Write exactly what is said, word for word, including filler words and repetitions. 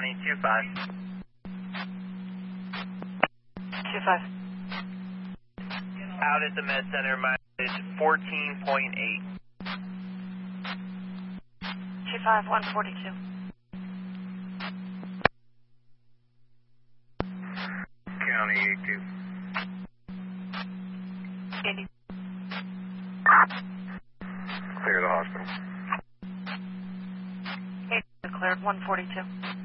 County, two five. two five. Out at the Med Center, mileage fourteen point eight. two five, one forty-two. County, eight two. eighty. Clear the hospital. eight cleared, one forty-two.